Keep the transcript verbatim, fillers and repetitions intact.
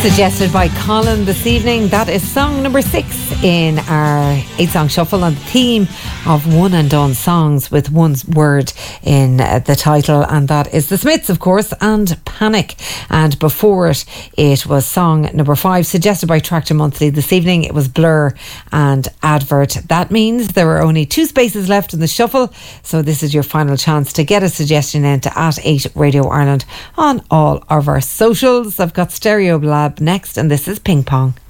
Suggested by Colin this evening. That is song number six in our eight song shuffle on the theme of one and done songs with one word in the title, and that is The Smiths, of course, and Panic. And before it, it was song number five, suggested by Tractor Monthly this evening. It was Blur and Advert. That means there are only two spaces left in the shuffle, so this is your final chance to get a suggestion in to at eight Radio Ireland on all of our socials. I've got Stereo Lab next, and this is Ping Pong.